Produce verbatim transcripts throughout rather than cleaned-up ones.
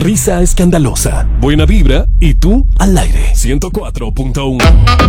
Risa escandalosa, buena vibra y tú al aire. ciento cuatro punto uno.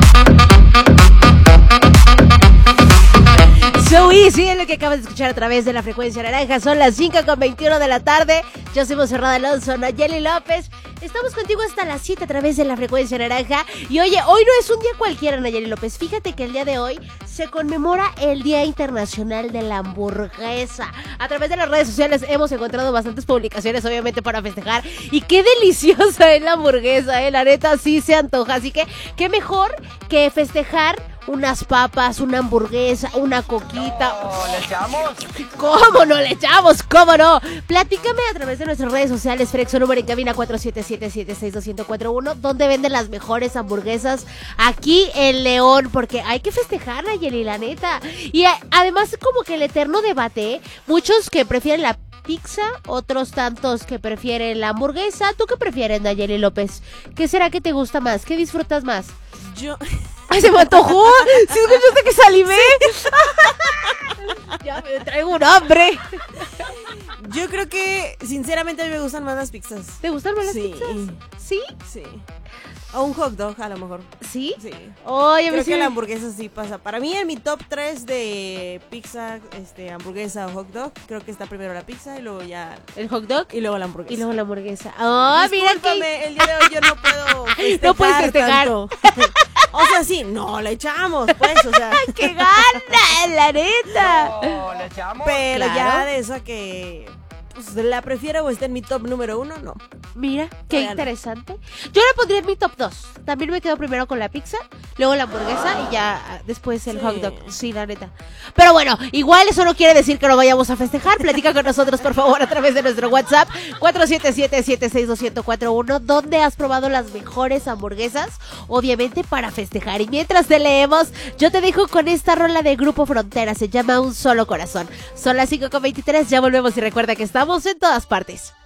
So easy es lo que acabas de escuchar a través de la frecuencia naranja. Son las cinco con veintiuno de la tarde. Yo soy Monserrat Alonso, Nayeli López. Estamos contigo hasta las siete a través de la frecuencia naranja. Y oye, hoy no es un día cualquiera, Nayeli López. Fíjate que el día de hoy se conmemora el Día Internacional de la Hamburguesa. A través de las redes sociales hemos encontrado bastantes publicaciones, obviamente, para festejar. Y qué deliciosa es la hamburguesa, eh. La neta sí se antoja. Así que qué mejor que festejar unas papas, una hamburguesa, una coquita. No, ¿le echamos? ¿Cómo no le echamos? ¿Cómo no? Platícame a través de nuestras redes sociales, Frexo, número en cabina cuatro siete siete, siete seis dos, uno cuatro uno, donde venden las mejores hamburguesas aquí en León, porque hay que festejar, Nayeli, la neta. Y a, además como que el eterno debate, muchos que prefieren la pizza, otros tantos que prefieren la hamburguesa. ¿Tú qué prefieres, Nayeli López? ¿Qué será que te gusta más? ¿Qué disfrutas más? Yo... ¡Ay, se me antojó! ¿Sí escuchaste que salivé? Ya me traigo un hambre. Yo creo que, sinceramente, a mí me gustan más las pizzas. ¿Te gustan más las Sí. pizzas? ¿Sí? Sí. O un hot dog, a lo mejor. ¿Sí? Sí. Oye, Creo me que la hamburguesa sí pasa. Para mí, en mi top tres de pizza, este, hamburguesa o hot dog, creo que está primero la pizza y luego ya... ¿El hot dog? Y luego la hamburguesa. Y luego la hamburguesa. ¡Oh, mira Discúlpame, que... el día de hoy yo no puedo festejar No puedes festejar. tanto. O sea, sí, no, le echamos, pues, o sea... ¡Qué gana, la neta! No, ¿le echamos? Pero Claro. ya de esa que... Pues la prefiero o está en mi top número uno, no. Mira, qué Todavía no. interesante. Yo la pondría en mi top dos. También me quedo primero con la pizza, luego la hamburguesa y ya ah, después el Sí. hot dog. Sí, la neta. Pero bueno, igual eso no quiere decir que no vayamos a festejar. Platica con nosotros, por favor, a través de nuestro WhatsApp cuatro siete siete, siete seis dos, uno cuatro uno, donde has probado las mejores hamburguesas, obviamente para festejar. Y mientras te leemos, yo te dejo con esta rola de Grupo Frontera, se llama Un Solo Corazón. Son las cinco con veintitrés, ya volvemos y recuerda que estamos en todas partes.